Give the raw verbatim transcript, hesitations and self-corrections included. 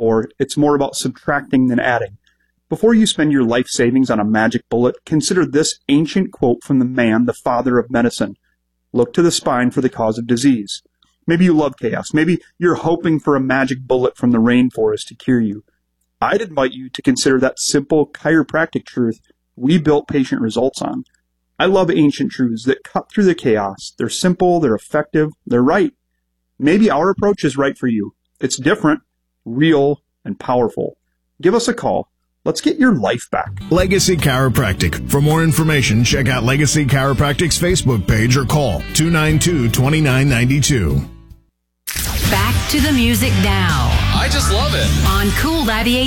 before, it's more about subtracting than adding. Before you spend your life savings on a magic bullet, consider this ancient quote from the man, the father of medicine. Look to the spine for the cause of disease. Maybe you love chaos. Maybe you're hoping for a magic bullet from the rainforest to cure you. I'd invite you to consider that simple chiropractic truth we built patient results on. I love ancient truths that cut through the chaos. They're simple, they're effective, they're right. Maybe our approach is right for you. It's different, real, and powerful. Give us a call. Let's get your life back. Legacy Chiropractic. For more information, check out Legacy Chiropractic's Facebook page or call two nine two, two nine nine two. Back to the music now. I just love it. On Cool ninety-eight.